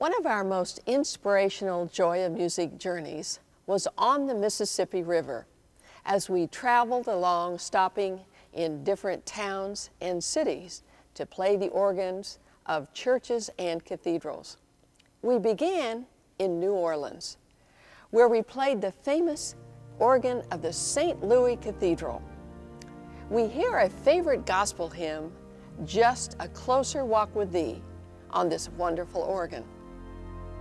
One of our most inspirational Joy of Music journeys was on the Mississippi River as we traveled along, stopping in different towns and cities to play the organs of churches and cathedrals. We began in New Orleans, where we played the famous organ of the St. Louis Cathedral. We hear a favorite gospel hymn, Just a Closer Walk with Thee, on this wonderful organ.